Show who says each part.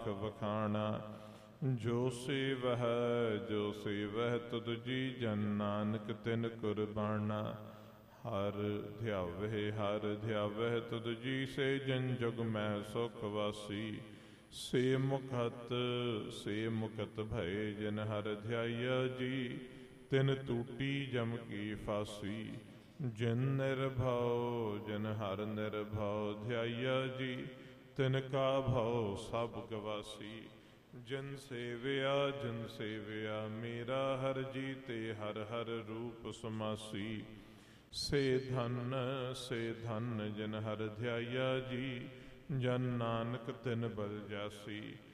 Speaker 1: ਲਾਖ ਵਖਾਣਾ। ਜੋ ਸੇਵਹਿ ਤੁਧ ਜੀ ਜਨ ਨਾਨਕ ਤਿਨ ਕੁਰਬਾਨਾ। ਹਰ ਧਿਆਵਹਿ ਤੁਧ ਜੀ ਸੇ ਜਨ ਜੁਗ ਮੈਂ ਸੁਖ ਵਾਸੀ। ਸੇ ਮੁਕਤ ਭਏ ਜਿਨ ਹਰ ਧਿਆਇਆ ਜੀ। ਤਿਨ ਟੂਟੀ ਜਮ ਕੀ ਫਾਸੀ। ਜਿਨ ਹਰ ਨਿਰਭਉ ਧਿਆਇਆ ਜੀ। ਤਿਨ ਕਾ ਭਉ ਸਭ ਗਵਾਸੀ। ਜਿਨ ਸੇਵਿਆ ਮੇਰਾ ਹਰ ਜੀ। ਤੇ ਹਰ ਹਰ ਰੂਪ ਸਮਾਸੀ। ਸੇ ਧਨ ਜਿਨ ਹਰ ਧਿਆਇਆ ਜੀ। ਜਨ ਨਾਨਕ ਤਿਨ ਬਲ ਜਾਸੀ।